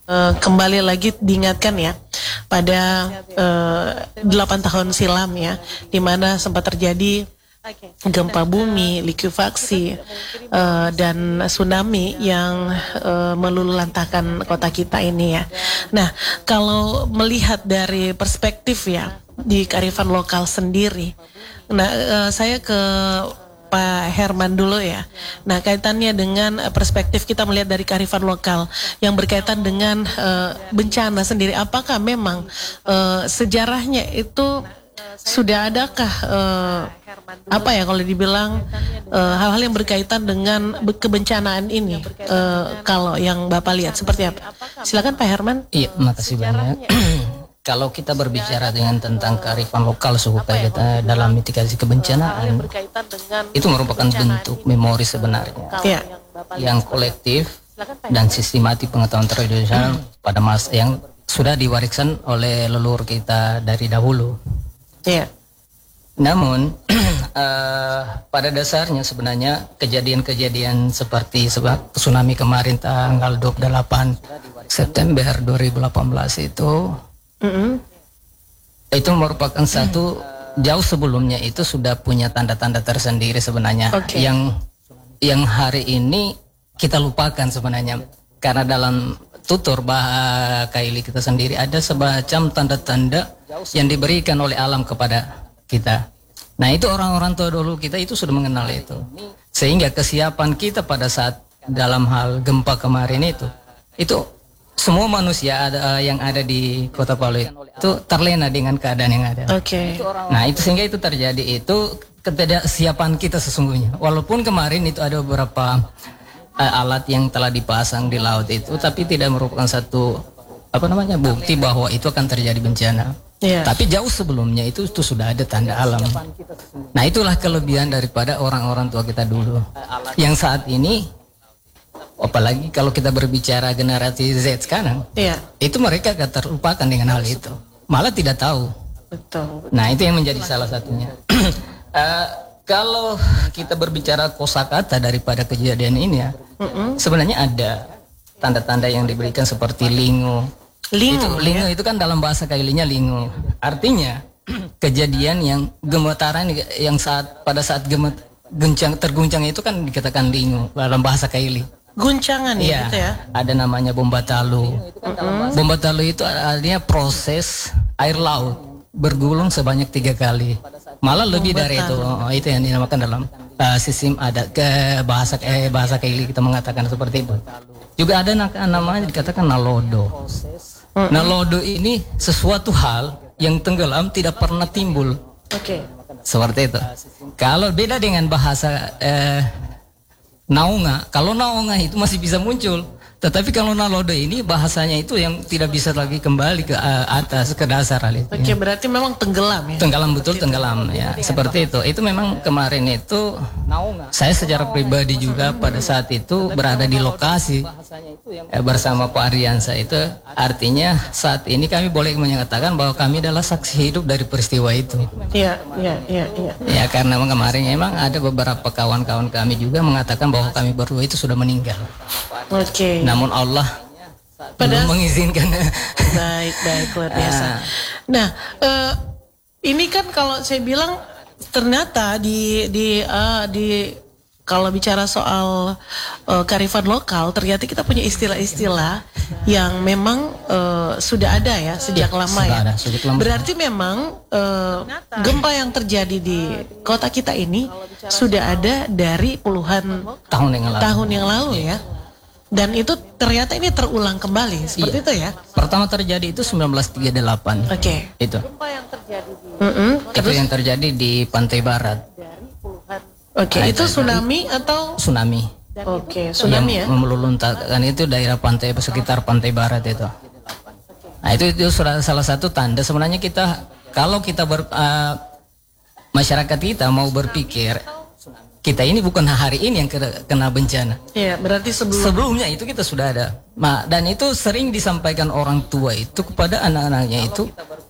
kembali lagi diingatkan ya pada 8 tahun silam ya, di mana sempat terjadi gempa bumi, likuifaksi, dan tsunami yang meluluhlantahkan kota kita ini ya. Nah, kalau melihat dari perspektif ya di kearifan lokal sendiri, nah saya ke Pak Herman dulu ya. Nah, kaitannya dengan perspektif kita melihat dari kearifan lokal yang berkaitan dengan bencana sendiri, apakah memang sejarahnya itu sudah adakah apa ya kalau dibilang hal-hal yang berkaitan dengan kebencanaan ini, kalau yang Bapak lihat seperti apa? Silakan Pak Herman. Iya, makasih banyak. Kalau kita berbicara dengan tentang kearifan lokal suku kita dalam mitigasi kebencanaan, itu merupakan bentuk memori sebenarnya yang kolektif dan sistematik pengetahuan tradisional pada masa yang sudah diwariskan oleh leluhur kita dari dahulu. Namun pada dasarnya sebenarnya kejadian-kejadian seperti tsunami kemarin tanggal 28 September 2018 itu merupakan satu jauh sebelumnya itu sudah punya tanda-tanda tersendiri sebenarnya yang hari ini kita lupakan sebenarnya, karena dalam tutur bahasa Kaili kita sendiri ada semacam tanda-tanda yang diberikan oleh alam kepada kita. Nah, itu orang-orang tua dulu kita itu sudah mengenal itu, sehingga kesiapan kita pada saat dalam hal gempa kemarin itu semua manusia yang ada di Kota Palu itu terlena dengan keadaan yang ada. Nah, itu sehingga itu terjadi itu ketidaksiapan kita sesungguhnya. Walaupun kemarin itu ada beberapa alat yang telah dipasang di laut itu, tapi tidak merupakan satu bukti bahwa itu akan terjadi bencana. Tapi jauh sebelumnya itu sudah ada tanda alam. Nah, itulah kelebihan daripada orang-orang tua kita dulu. Yang saat ini, apalagi kalau kita berbicara generasi Z sekarang, itu mereka akan terlupakan dengan hal itu, malah tidak tahu. Nah, itu yang menjadi salah satunya. Kalau kita berbicara kosakata daripada kejadian ini ya, sebenarnya ada tanda-tanda yang diberikan seperti lingo. Lingo itu kan dalam bahasa Kailinya lingo, artinya kejadian yang gemetaran yang pada saat terguncang itu kan dikatakan lingo dalam bahasa Kaili. Guncangan ya, gitu ya. Ada namanya bombatalu. Bombatalu itu artinya proses air laut bergulung sebanyak 3 kali. Malah lebih dari itu. Itu yang dinamakan dalam sistem adat ke bahasa Kaili kita mengatakan seperti itu. Juga ada namanya dikatakan nalodo. Nalodo ini sesuatu hal yang tenggelam tidak pernah timbul. Seperti itu. Kalau beda dengan bahasa naunga, kalau naunga itu masih bisa muncul, tetapi kalau nalodo ini bahasanya itu yang tidak bisa lagi kembali ke atas, ke dasar hal itu. Berarti memang tenggelam ya? Tenggelam, betul tenggelam ya, seperti itu. Itu memang kemarin itu saya secara pribadi juga pada saat itu berada di lokasi bersama Pak Ariansa itu. Artinya saat ini kami boleh menyatakan bahwa kami adalah saksi hidup dari peristiwa itu. Ya, karena kemarin memang ada beberapa kawan-kawan kami juga mengatakan bahwa kami berdua itu sudah meninggal. Namun Allah belum mengizinkan. Baik, luar biasa. Nah, ini kan kalau saya bilang ternyata di kalau bicara soal kearifan lokal, ternyata kita punya istilah-istilah yang memang sudah ada ya sejak lama ya. Berarti memang gempa yang terjadi di kota kita ini sudah ada dari puluhan tahun yang lalu ya. Dan itu ternyata ini terulang kembali seperti itu ya. Pertama terjadi itu 1938. Itu. Gempa yang terjadi itu yang terjadi di pantai barat. Itu tsunami atau tsunami. Tsunami yang meluluhlantahkan itu daerah pantai sekitar pantai barat itu. Nah, itu salah satu tanda sebenarnya kita kalau kita masyarakat kita mau berpikir kita ini bukan hari ini yang kena bencana. Berarti sebelumnya itu kita sudah ada. Dan itu sering disampaikan orang tua itu kepada anak-anaknya itu